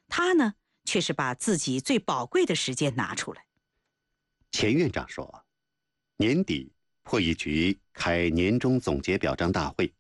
他呢，却是把自己最宝贵的时间拿出来。 钱院长说，年底破译局开年终总结表彰大会，